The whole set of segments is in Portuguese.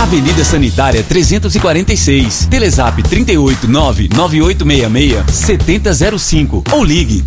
Avenida Sanitária 346, Telezap 389-9866-7005 ou ligue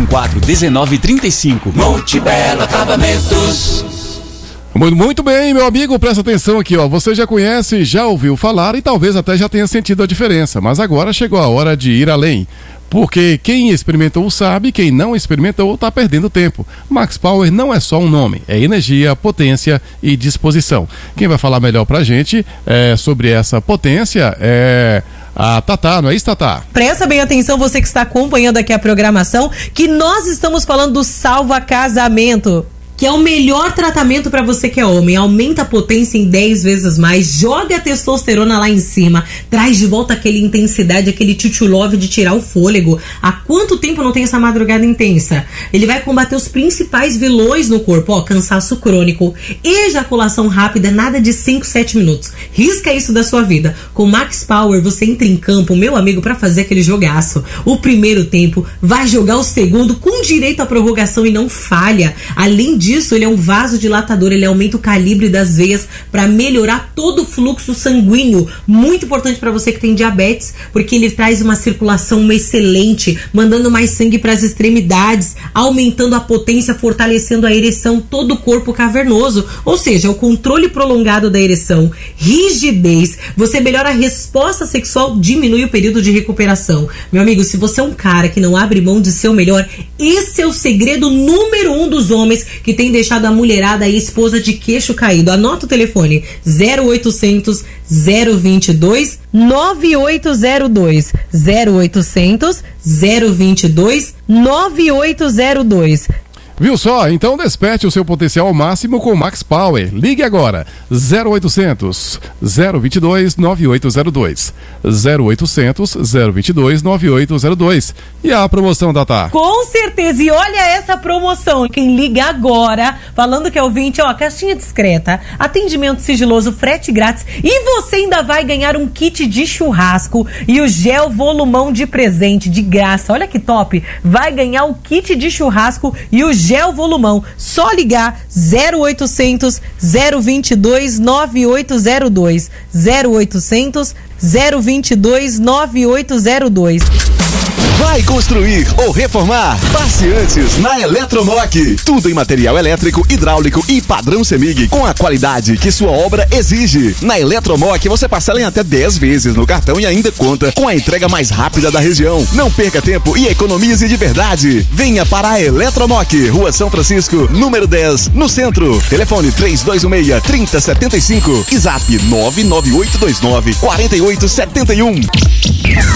3214-1935. Montebello Acabamentos. Muito bem, meu amigo, presta atenção aqui, ó. Você já conhece, já ouviu falar e talvez até já tenha sentido a diferença, mas agora chegou a hora de ir além. Porque quem experimentou sabe, quem não experimentou está perdendo tempo. Max Power não é só um nome, é energia, potência e disposição. Quem vai falar melhor pra gente sobre essa potência é a Tatá, não é isso, Tatá? Presta bem atenção, você que está acompanhando aqui a programação, que nós estamos falando do Salva Casamento, que é o melhor tratamento para você que é homem. Aumenta a potência em 10 vezes mais, joga a testosterona lá em cima, traz de volta aquela intensidade, aquele tchutchulove de tirar o fôlego. Há quanto tempo não tem essa madrugada intensa? Ele vai combater os principais vilões no corpo, ó, cansaço crônico, ejaculação rápida, nada de 5, 7 minutos. Risca isso da sua vida. Com Max Power você entra em campo, meu amigo, para fazer aquele jogaço. O primeiro tempo, vai jogar o segundo com direito à prorrogação e não falha. Além disso, ele é um vasodilatador, ele aumenta o calibre das veias para melhorar todo o fluxo sanguíneo. Muito importante para você que tem diabetes, porque ele traz uma circulação excelente, mandando mais sangue para as extremidades, aumentando a potência, fortalecendo a ereção, todo o corpo cavernoso, ou seja, o controle prolongado da ereção, rigidez, você melhora a resposta sexual, diminui o período de recuperação. Meu amigo, se você é um cara que não abre mão de ser o melhor, esse é o segredo número 1 dos homens que tem deixado a mulherada e a esposa de queixo caído. Anota o telefone 0800 022 9802 0800 022 9802. Viu só? Então desperte o seu potencial ao máximo com Max Power. Ligue agora, 0800 022 9802 0800 022 9802. E a promoção, Tatá? Com certeza, e olha essa promoção, quem liga agora, falando que é ouvinte, ó, caixinha discreta, atendimento sigiloso, frete grátis, e você ainda vai ganhar um kit de churrasco e o gel volumão de presente, de graça. Olha que top, vai ganhar o kit de churrasco e o gel volumão. Só ligar 0800 022 9802 0800 022 9802. Vai construir ou reformar? Passe antes na Eletromoc. Tudo em material elétrico, hidráulico e padrão CEMIG com a qualidade que sua obra exige. Na Eletromoc você parcela em até 10 vezes no cartão e ainda conta com a entrega mais rápida da região. Não perca tempo e economize de verdade. Venha para a Eletromoc, Rua São Francisco, número 10, no centro. Telefone 3216-3075 e Zap 99829-4871.